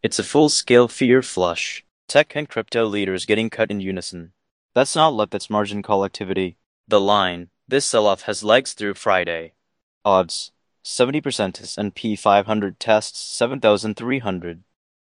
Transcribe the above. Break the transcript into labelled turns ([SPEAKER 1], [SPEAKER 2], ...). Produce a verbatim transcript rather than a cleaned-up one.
[SPEAKER 1] It's a full-scale fear flush. Tech and crypto leaders getting cut in unison. That's not luck, that's margin call activity. The line. This sell-off has legs through Friday. Odds. seventy percent S and P five hundred tests seven thousand three hundred.